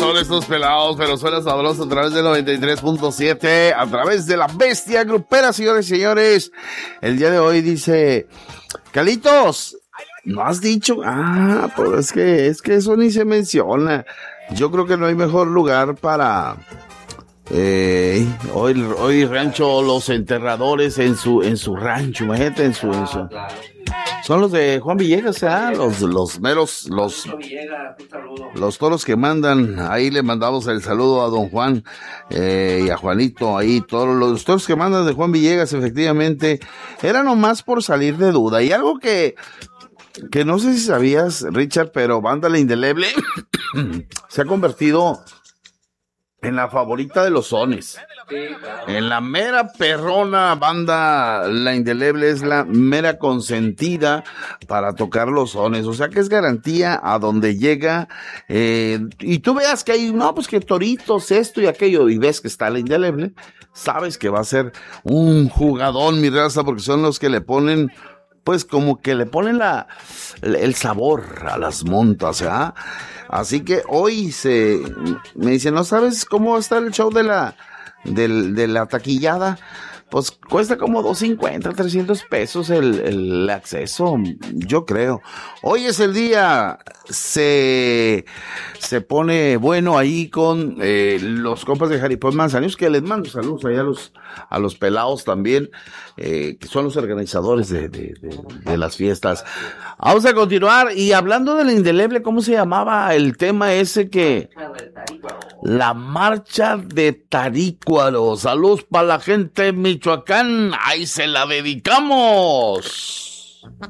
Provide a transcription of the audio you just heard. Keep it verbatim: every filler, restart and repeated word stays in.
son estos pelados, pero suena sabroso a través del noventa y tres punto siete, a través de la bestia grupera, señores y señores. El día de hoy dice, Calitos, ¿no has dicho? Ah, pues es que, es que eso ni se menciona. Yo creo que no hay mejor lugar para... Eh, hoy, hoy rancho Los Enterradores en su, en su rancho, imagínate, en su, en su... Son los de Juan Villegas, ¿eh? los, los meros, los, los toros que mandan. Ahí le mandamos el saludo a don Juan eh, y a Juanito, ahí todos los toros que mandan de Juan Villegas, efectivamente, era nomás por salir de duda. Y algo que, que no sé si sabías, Richard, pero Banda La Indeleble se ha convertido en la favorita de los sones. En la mera perrona Banda La Indeleble es la mera consentida para tocar los sones. O sea que es garantía a donde llega. Eh, y tú veas que hay, no, pues que toritos, esto y aquello, y ves que está La Indeleble, sabes que va a ser un jugadón, mi raza, porque son los que le ponen, pues como que le ponen la, el sabor a las montas, ¿ah? Así que hoy se, me dicen, ¿no sabes cómo está el show de la, de, de la taquillada? Pues cuesta como doscientos cincuenta, trescientos pesos el, el acceso, yo creo. Hoy es el día, se, se pone bueno ahí con eh, los compas de Jaripón Manzanitos, que les mando saludos ahí a los, a los pelados también, eh, que son los organizadores de, de, de, de las fiestas. Vamos a continuar, y hablando de La Indeleble, ¿cómo se llamaba el tema ese que... La marcha de Tarícuaro? Saludos para la gente de Michoacán, ahí se la dedicamos.